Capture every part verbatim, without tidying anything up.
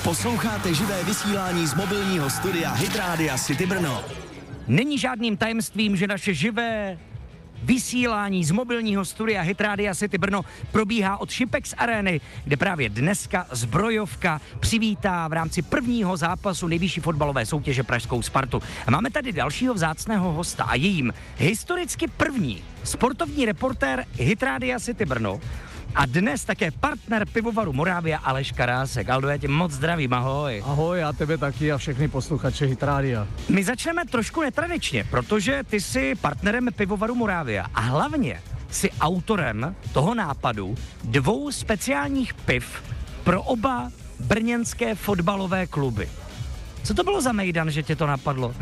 Posloucháte živé vysílání z mobilního studia Hit Rádia City Brno. Není žádným tajemstvím, že naše živé vysílání z mobilního studia Hit Rádia City Brno probíhá od Šipex Areny, kde právě dneska Zbrojovka přivítá v rámci prvního zápasu nejvyšší fotbalové soutěže pražskou Spartu. A máme tady dalšího vzácného hosta a jejím historicky první sportovní reportér Hit Rádia City Brno a dnes také partner pivovaru Moravia Aleš Karásek. Aldo, já tě moc zdravím, ahoj. Ahoj, já tebe taky a všechny posluchače Hit Rádia. My začneme trošku netradičně, protože ty jsi partnerem pivovaru Moravia a hlavně jsi autorem toho nápadu dvou speciálních piv pro oba brněnské fotbalové kluby. Co to bylo za mejdan, že tě to napadlo?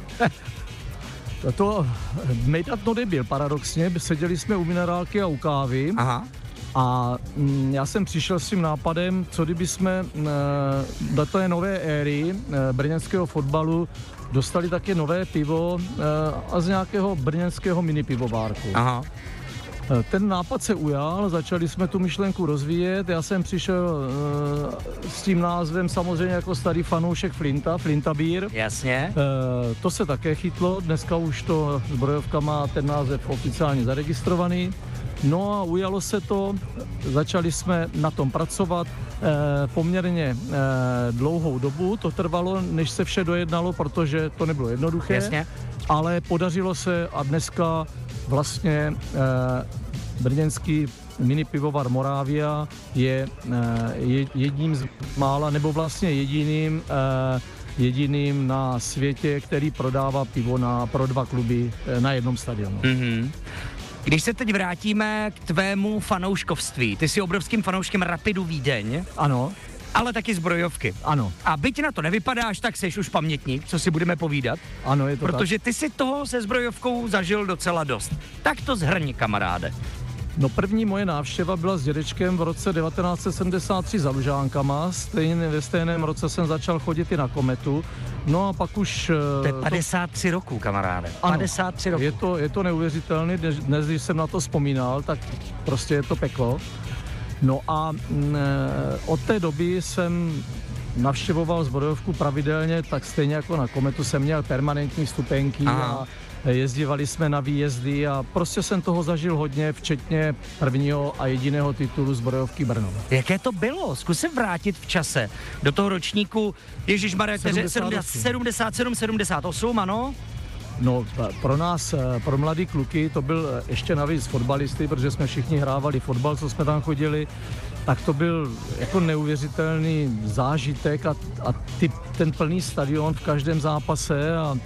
To mejdan to nebyl, paradoxně, seděli jsme u minerálky a u kávy. Aha. A m, já jsem přišel s tím nápadem, co kdyby jsme e, do té nové éry e, brněnského fotbalu dostali také nové pivo e, a z nějakého brněnského mini pivovárku. Aha. E, ten nápad se ujal, začali jsme tu myšlenku rozvíjet, já jsem přišel e, s tím názvem samozřejmě jako starý fanoušek Flinta, Flinta Beer. Jasně. E, to se také chytlo, dneska už to Zbrojovka má ten název oficiálně zaregistrovaný. No a ujalo se to, začali jsme na tom pracovat e, poměrně e, dlouhou dobu, to trvalo, než se vše dojednalo, protože to nebylo jednoduché, Jasně. Ale podařilo se a dneska vlastně e, brněnský mini pivovar Moravia je, e, je jedním z mála, nebo vlastně jediným e, jediným na světě, který prodává pivo na, pro dva kluby e, na jednom stadionu. Mhm. Když se teď vrátíme k tvému fanouškovství, ty jsi obrovským fanouškem Rapidu Vídeň. Ano. Ale taky Zbrojovky. Ano. A byť na to nevypadáš, tak seš už pamětník, co si budeme povídat. Ano, je to Protože tak. ty si toho se Zbrojovkou zažil docela dost. Tak to zhrň, kamaráde. No první moje návštěva byla s dědečkem v roce devatenáct set sedmdesát tři za Lužánkama, stejně ve stejném roce jsem začal chodit i na Kometu, no a pak už... To je padesát tři to... roků, kamaráde. Ano, padesát tři roků. Je to, je to neuvěřitelné, dnes, dnes, když jsem na to vzpomínal, tak prostě je to peklo. No a m, od té doby jsem navštěvoval Zbrojovku pravidelně, tak stejně jako na Kometu jsem měl permanentní vstupenky. Aha. A jezdívali jsme na výjezdy a prostě jsem toho zažil hodně, včetně prvního a jediného titulu Zbrojovky Brno. Jaké to bylo? Zkus se vrátit v čase do toho ročníku Ježišmarja, sedmdesát sedm sedmdesát osm, ano? No, pro nás, pro mladý kluky, to byl ještě navíc fotbalisty, protože jsme všichni hrávali fotbal, co jsme tam chodili, tak to byl jako neuvěřitelný zážitek a, a ty, ten plný stadion v každém zápase a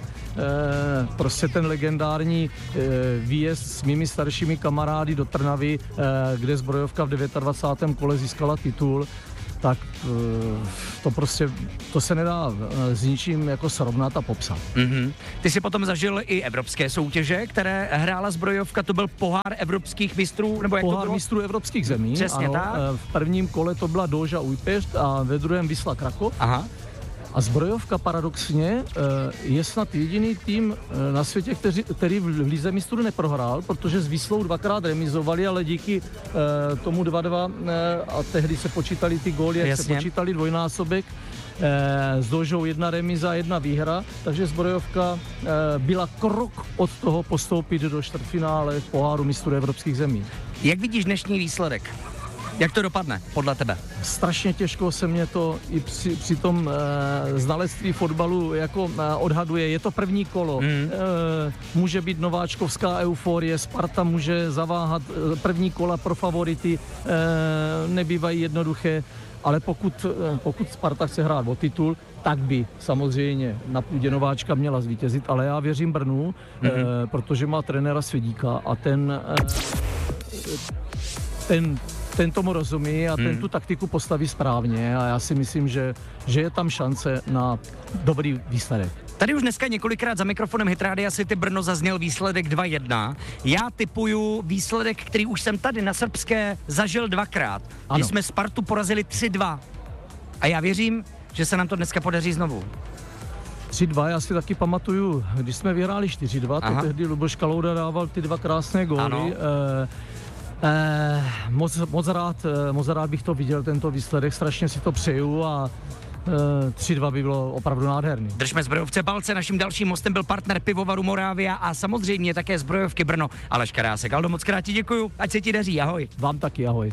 E, prostě ten legendární e, výjezd s mými staršími kamarády do Trnavy, e, kde Zbrojovka v dvacátém devátém kole získala titul, tak e, to prostě, to se nedá e, s ničím jako srovnat a popsat. Mm-hmm. Ty jsi potom zažil i evropské soutěže, které hrála Zbrojovka, to byl pohár evropských mistrů, nebo jak pohár to bylo? mistrů evropských zemí. Přesně ano, tak. E, v prvním kole to byla Dóža Újpešť a ve druhém Wisla Krakov. Aha. A Zbrojovka paradoxně je snad jediný tým na světě, který, který v lize mistrů neprohrál, protože s Wislou dvakrát remizovali, ale díky tomu dva dva a tehdy se počítali ty góly, jak se počítali dvojnásobek, s Dóžou jedna remiza, jedna výhra, takže Zbrojovka byla krok od toho postoupit do čtvrtfinále poháru mistrů evropských zemí. Jak vidíš dnešní výsledek? Jak to dopadne, podle tebe? Strašně těžko se mě to i při, při tom e, znalectví fotbalu jako e, odhaduje. Je to první kolo. Mm. E, může být nováčkovská euforie, Sparta může zaváhat, e, první kola pro favority e, nebývají jednoduché, ale pokud, e, pokud Sparta chce hrát o titul, tak by samozřejmě na půdě nováčka měla zvítězit, ale já věřím Brnu, mm. e, protože má trenéra Svědíka a ten... E, ten ten tomu rozumí a ten hmm. tu taktiku postaví správně a já si myslím, že, že je tam šance na dobrý výsledek. Tady už dneska několikrát za mikrofonem Hit Rádia City Brno zazněl výsledek dva jedna. Já tipuju výsledek, který už jsem tady na Srbské zažil dvakrát. Ano. Když jsme Spartu porazili tři dva. A já věřím, že se nám to dneska podaří znovu. tři dva, já si taky pamatuju, když jsme vyhráli čtyři dva, to tehdy Luboš Kalouda dával ty dva krásné góly. Eh, moc, moc, rád, moc rád bych to viděl, tento výsledek, strašně si to přeju a tři dva by bylo opravdu nádherný. Držme zbrojovce palce, naším dalším hostem byl partner pivovaru Moravia a samozřejmě také zbrojovky Brno. Aleš Karásek. Aldo, moc krát ti děkuju, ať se ti daří, ahoj. Vám taky, ahoj.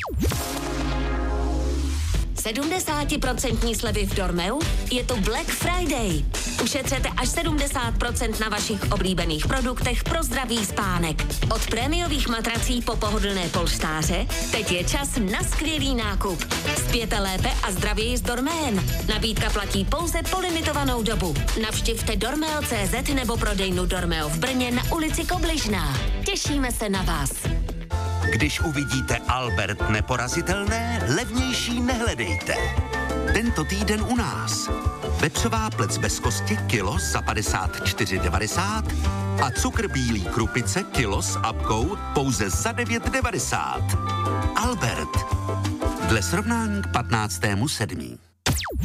sedmdesát procent slevy v Dormeu? Je to Black Friday. Ušetřete až sedmdesát procent na vašich oblíbených produktech pro zdravý spánek. Od prémiových matrací po pohodlné polštáře, teď je čas na skvělý nákup. Spěte lépe a zdravěji s Dormem. Nabídka platí pouze po limitovanou dobu. Navštivte dormeo tečka cé zet nebo prodejnu Dormeo v Brně na ulici Kobližná. Těšíme se na vás. Když uvidíte Albert neporazitelné, levnější nehledejte. Tento týden u nás. Vepřová plec bez kosti kilo za padesát čtyři devadesát a cukr bílý krupice kilo s apkou pouze za devět devadesát. Albert. Dle srovnání k patnáctému sedmý